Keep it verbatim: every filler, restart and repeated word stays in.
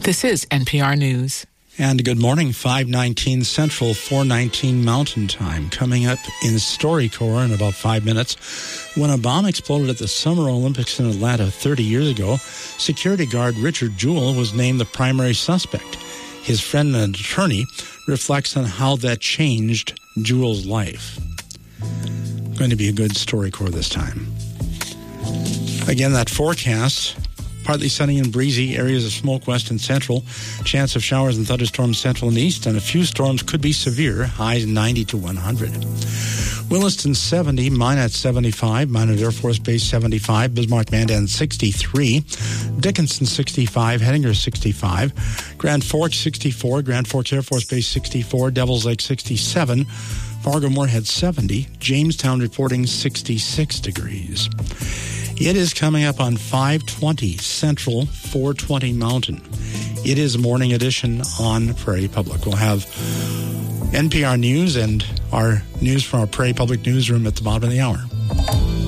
This is N P R News. And good morning, five nineteen Central, four nineteen Mountain Time. Coming up in StoryCorps in about five minutes. When a bomb exploded at the Summer Olympics in Atlanta thirty years ago, security guard Richard Jewell was named the primary suspect. His friend and attorney reflects on how that changed Jewell's life. Going to be a good StoryCorps this time. Again, that forecast. Partly sunny and breezy, areas of smoke west and central. Chance of showers and thunderstorms central and east, and a few storms could be severe, highs ninety to one hundred. Williston seventy, Minot seventy-five, Minot Air Force Base seventy-five, Bismarck Mandan sixty-three, Dickinson sixty-five, Hettinger sixty-five, Grand Forks sixty-four, Grand Forks Air Force Base sixty-four, Devils Lake sixty-seven, Fargo Moorhead seventy, Jamestown reporting sixty-six degrees. It is coming up on five twenty Central, four twenty Mountain. It is a morning edition on Prairie Public. We'll have N P R News and our news from our Prairie Public newsroom at the bottom of the hour.